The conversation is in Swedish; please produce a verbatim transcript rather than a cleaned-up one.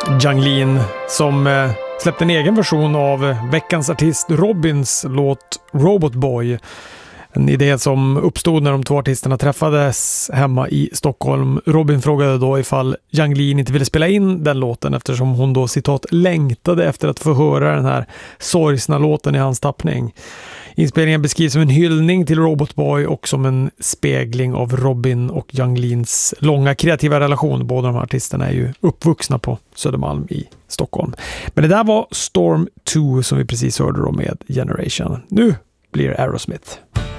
Yung Lean som eh, släppte en egen version av veckans artist Robins låt Robot Boy. En idé som uppstod när de två artisterna träffades hemma i Stockholm. Robin frågade då ifall Yung Lean inte ville spela in den låten eftersom hon då citat längtade efter att få höra den här sorgsna låten i hans tappning. Inspelningen beskrivs som en hyllning till Robot Boy och som en spegling av Robin och Yung Leans långa kreativa relation. Båda de här artisterna är ju uppvuxna på Södermalm i Stockholm. Men det där var Storm två som vi precis hörde då med Generation. Nu blir Aerosmith.